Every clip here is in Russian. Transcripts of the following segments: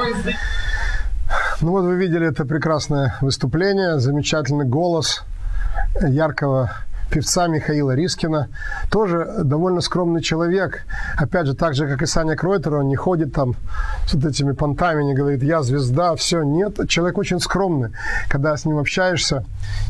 Ну вот вы видели это прекрасное выступление, замечательный голос яркого певца Михаила Рискина. Тоже довольно скромный человек. Опять же, так же, как и Саня Кройтер, он не ходит там с вот этими понтами, не говорит «я звезда», все. Нет, человек очень скромный. Когда с ним общаешься,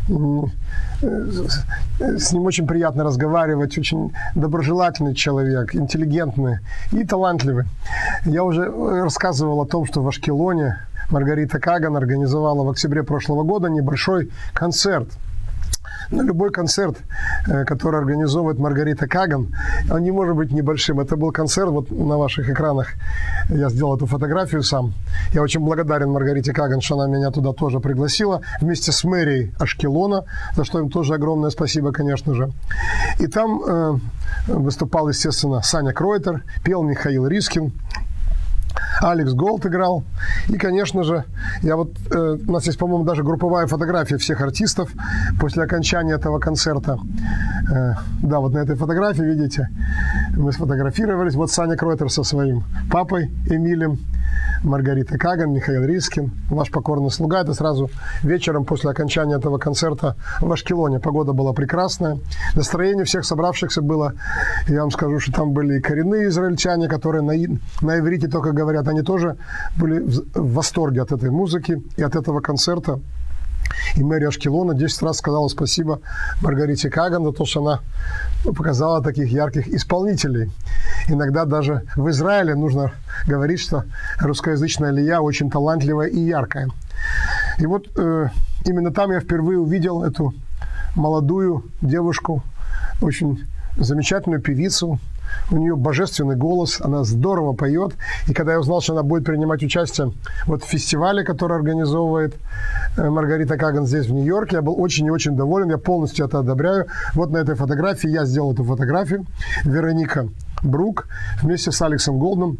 с ним очень приятно разговаривать, очень доброжелательный человек, интеллигентный и талантливый. Я уже рассказывал о том, что в Ашкелоне Маргарита Каган организовала в октябре прошлого года небольшой концерт. Но любой концерт, который организовывает Маргарита Каган, он не может быть небольшим. Это был концерт, вот на ваших экранах я сделал эту фотографию сам. Я очень благодарен Маргарите Каган, что она меня туда тоже пригласила, вместе с мэрией Ашкелона, за что им тоже огромное спасибо, конечно же. И там выступал, естественно, Саня Кройтер, пел Михаил Рискин, Алекс Голд играл. И, конечно же, у нас есть, по-моему, даже групповая фотография всех артистов после окончания этого концерта. Да, вот на этой фотографии, видите, мы сфотографировались. Вот Саня Кройтер со своим папой Эмилем, Маргарита Каган, Михаил Рискин, ваш покорный слуга. Это сразу вечером после окончания этого концерта в Ашкелоне. Погода была прекрасная. Настроение всех собравшихся было, я вам скажу, что там были и коренные израильтяне, которые на иврите только говорят. Они тоже были в восторге от этой музыки и от этого концерта. И мэрия Ашкелона 10 раз сказала спасибо Маргарите Каган за то, что она показала таких ярких исполнителей. Иногда даже в Израиле нужно говорить, что русскоязычная алия очень талантливая и яркая. И вот именно там я впервые увидел эту молодую девушку, очень замечательную певицу. У нее божественный голос, она здорово поет. И когда я узнал, что она будет принимать участие вот в фестивале, который организовывает Маргарита Каган здесь, в Нью-Йорке, я был очень и очень доволен. Я полностью это одобряю. Вот на этой фотографии, я сделал эту фотографию. Вероника Брук вместе с Алексом Голдом.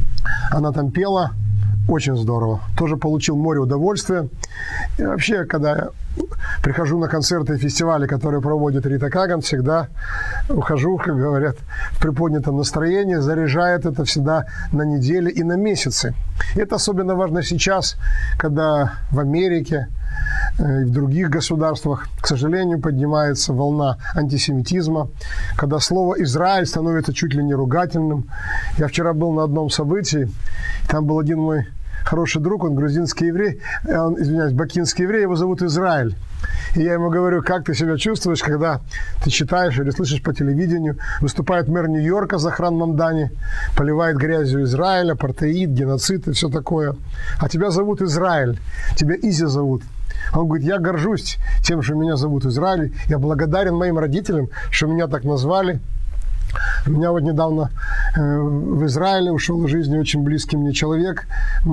Она там пела. Очень здорово. Тоже получил море удовольствия. И вообще, когда я прихожу на концерты и фестивали, которые проводит Рита Каган, всегда ухожу, как говорят, в приподнятом настроении, заряжает это всегда на недели и на месяцы. И это особенно важно сейчас, когда в Америке и в других государствах, к сожалению, поднимается волна антисемитизма, когда слово «Израиль» становится чуть ли не ругательным. Я вчера был на одном событии, там был один мой хороший друг, он грузинский еврей, он, извиняюсь, бакинский еврей, его зовут Израиль. И я ему говорю, как ты себя чувствуешь, когда ты читаешь или слышишь по телевидению, выступает мэр Нью-Йорка Захран Мамдани, поливает грязью Израиль, апартеид, геноцид и все такое. А тебя зовут Израиль, тебя Изи зовут. Он говорит, я горжусь тем, что меня зовут Израиль, я благодарен моим родителям, что меня так назвали. У меня вот недавно в Израиле ушел из жизни очень близкий мне человек,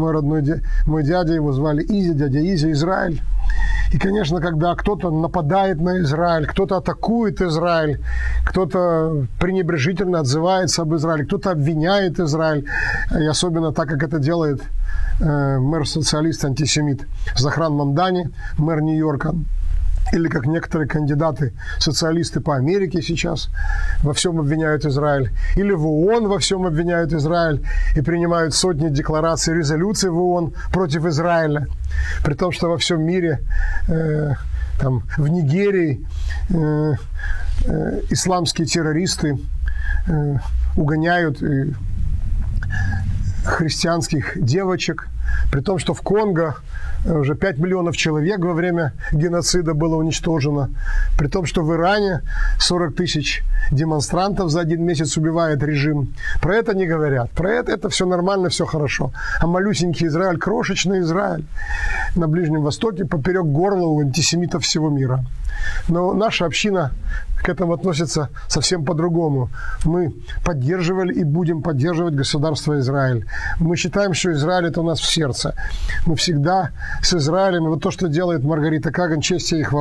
мой дядя, его звали Изи, дядя Изи, Израиль. И, конечно, когда кто-то нападает на Израиль, кто-то атакует Израиль, кто-то пренебрежительно отзывается об Израиле, кто-то обвиняет Израиль, и особенно так, как это делает мэр-социалист-антисемит Захран Мамдани, мэр Нью-Йорка, или как некоторые кандидаты, социалисты по Америке сейчас во всем обвиняют Израиль, или в ООН во всем обвиняют Израиль и принимают сотни деклараций, резолюций в ООН против Израиля, при том, что во всем мире, там, в Нигерии исламские террористы угоняют христианских девочек, при том, что в Конго уже 5 миллионов человек во время геноцида было уничтожено, при том, что в Иране 40 тысяч демонстрантов за один месяц убивает режим. Про это не говорят. Про это все нормально, все хорошо. А малюсенький Израиль, крошечный Израиль на Ближнем Востоке поперек горла у антисемитов всего мира. Но наша община к этому относится совсем по-другому. Мы поддерживали и будем поддерживать государство Израиль. Мы считаем, что Израиль – это у нас в сердце. Мы всегда с Израилем. И вот то, что делает Маргарита Каган, честь и хвала.